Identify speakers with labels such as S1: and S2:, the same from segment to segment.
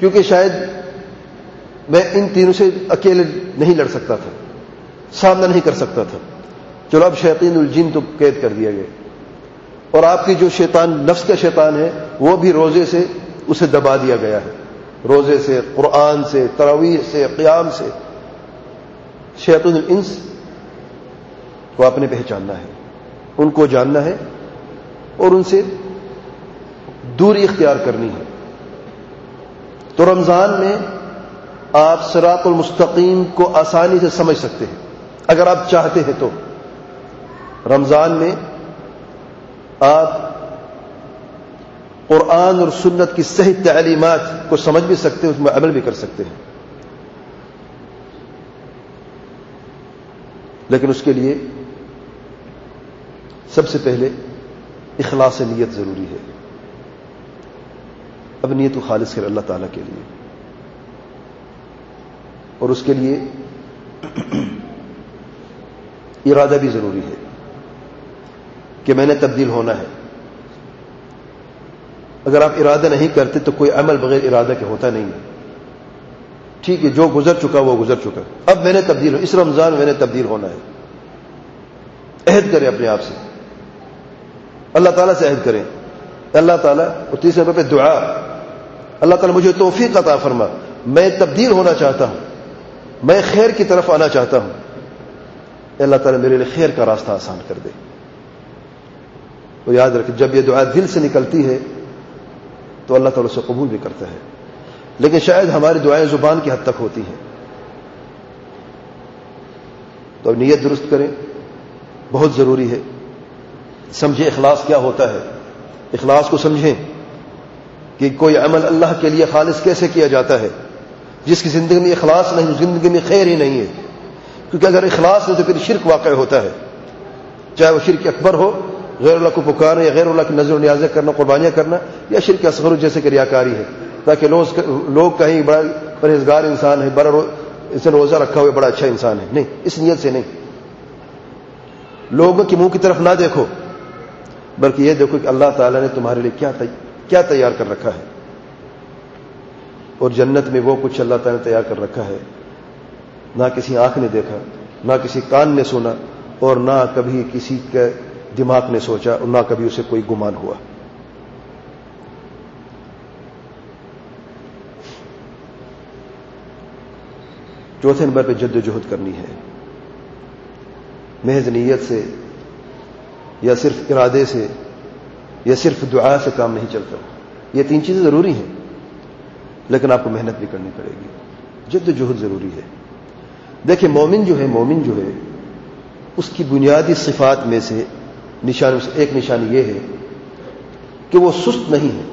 S1: کیونکہ شاید میں ان تینوں سے اکیلے نہیں لڑ سکتا تھا، سامنا نہیں کر سکتا تھا، چلو اب شیاطین الجن تو قید کر دیا گیا، اور آپ کی جو شیطان نفس کا شیطان ہے وہ بھی روزے سے اسے دبا دیا گیا ہے، روزے سے، قرآن سے، تراویح سے، قیام سے۔ شیاطین الانس کو آپ نے پہچاننا ہے، ان کو جاننا ہے اور ان سے دوری اختیار کرنی ہے۔ تو رمضان میں آپ صراط المستقیم کو آسانی سے سمجھ سکتے ہیں اگر آپ چاہتے ہیں تو۔ رمضان میں آپ قرآن اور سنت کی صحیح تعلیمات کو سمجھ بھی سکتے ہیں، اس میں عمل بھی کر سکتے ہیں، لیکن اس کے لیے سب سے پہلے اخلاص نیت ضروری ہے۔ اب نیت کو خالص کر اللہ تعالیٰ کے لیے، اور اس کے لیے ارادہ بھی ضروری ہے کہ میں نے تبدیل ہونا ہے۔ اگر آپ ارادہ نہیں کرتے تو کوئی عمل بغیر ارادہ کے ہوتا نہیں ہے۔ ٹھیک ہے، جو گزر چکا وہ گزر چکا، اب میں نے تبدیل، اس رمضان میں نے تبدیل ہونا ہے۔ عہد کریں اپنے آپ سے، اللہ تعالیٰ سے عہد کریں، اللہ تعالیٰ، اور تیسرے نمبر پہ دعا، اللہ تعالیٰ مجھے توفیق عطا فرما، میں تبدیل ہونا چاہتا ہوں، میں خیر کی طرف آنا چاہتا ہوں، اللہ تعالیٰ میرے لیے خیر کا راستہ آسان کر دے۔ اور یاد رکھیں جب یہ دعا دل سے نکلتی ہے تو اللہ تعالیٰ اسے قبول بھی کرتا ہے، لیکن شاید ہماری دعائیں زبان کی حد تک ہوتی ہیں۔ تو اب نیت درست کریں، بہت ضروری ہے۔ سمجھیں اخلاص کیا ہوتا ہے، اخلاص کو سمجھیں کہ کوئی عمل اللہ کے لیے خالص کیسے کیا جاتا ہے۔ جس کی زندگی میں اخلاص نہیں، زندگی میں خیر ہی نہیں ہے، کیونکہ اگر اخلاص نہیں تو پھر شرک واقع ہوتا ہے، چاہے وہ شرک اکبر ہو، غیر اللہ کو پکارنا یا غیر اللہ کی نظر و نیازیں کرنا، قربانیاں کرنا، یا شرک اصغر جیسے کہ ریاکاری ہے، تاکہ لوگ کہیں بڑا پرہیزگار انسان ہے، بڑا اس نے روزہ رکھا ہوا بڑا اچھا انسان ہے، نہیں، اس نیت سے نہیں۔ لوگوں کے منہ کی طرف نہ دیکھو، بلکہ یہ دیکھو کہ اللہ تعالیٰ نے تمہارے لیے کیا تیار کر رکھا ہے، اور جنت میں وہ کچھ اللہ تعالیٰ نے تیار کر رکھا ہے نہ کسی آنکھ نے دیکھا، نہ کسی کان نے سنا، اور نہ کبھی کسی کے دماغ نے سوچا، اور نہ کبھی اسے کوئی گمان ہوا۔ چوتھے نمبر پہ جد و جہد کرنی ہے، محض نیت سے یا صرف ارادے سے یا صرف دعا سے کام نہیں چلتا۔ یہ تین چیزیں ضروری ہیں، لیکن آپ کو محنت بھی کرنی پڑے گی، جد و جہد ضروری ہے۔ دیکھیں مومن جو ہے اس کی بنیادی صفات میں سے ایک نشانی یہ ہے کہ وہ سست نہیں ہے،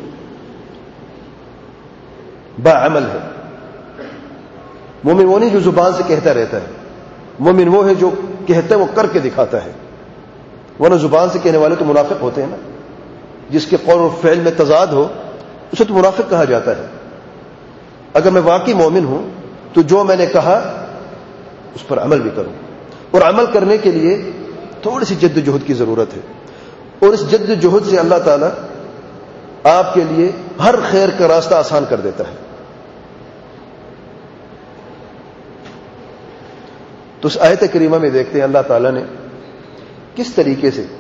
S1: باعمل ہے۔ مومن وہ نہیں جو زبان سے کہتا رہتا ہے، مومن وہ ہے جو کہتا ہے وہ کر کے دکھاتا ہے، ورنہ زبان سے کہنے والے تو منافق ہوتے ہیں نا، جس کے قول اور فعل میں تضاد ہو اسے تو منافق کہا جاتا ہے۔ اگر میں واقعی مومن ہوں تو جو میں نے کہا اس پر عمل بھی کروں، اور عمل کرنے کے لیے تھوڑی سی جد و جہد کی ضرورت ہے، اور اس جد و جہد سے اللہ تعالیٰ آپ کے لیے ہر خیر کا راستہ آسان کر دیتا ہے۔ تو اس آیت کریمہ میں دیکھتے ہیں اللہ تعالیٰ نے کس طریقے سے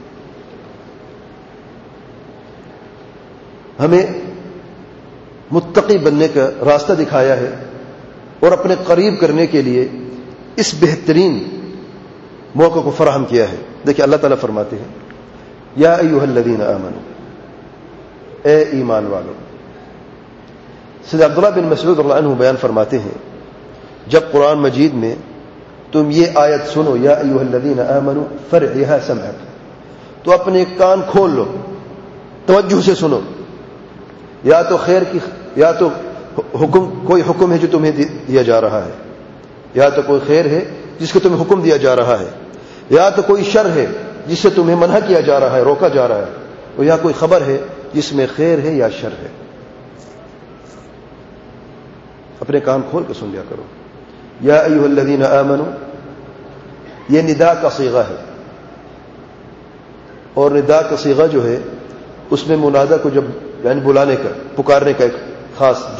S1: ہمیں متقی بننے کا راستہ دکھایا ہے، اور اپنے قریب کرنے کے لیے اس بہترین موقع کو فراہم کیا ہے۔ دیکھیں اللہ تعالیٰ فرماتے ہیں یا ایھا الذین آمنوا، اے ایمان والو۔ سید عبداللہ بن مسعود رضی اللہ عنہ بیان فرماتے ہیں جب قرآن مجید میں تم یہ آیت سنو یا ایھا الذین آمنوا فرعھا سمعک، تو اپنے کان کھول لو، توجہ سے سنو، یا تو خیر کی، یا تو کوئی حکم ہے جو تمہیں دیا جا رہا ہے، یا تو کوئی خیر ہے جس کو تمہیں حکم دیا جا رہا ہے، یا تو کوئی شر ہے جس سے تمہیں منع کیا جا رہا ہے، روکا جا رہا ہے، اور یا کوئی خبر ہے جس میں خیر ہے یا شر ہے۔ اپنے کان کھول کے سن لیا کرو۔ یا ایھا الذین آمنوا یہ ندا کا صیغہ ہے، اور ندا کا صیغہ جو ہے اس میں منادہ کو جب یعنی بلانے کا، پکارنے کا ایک خاص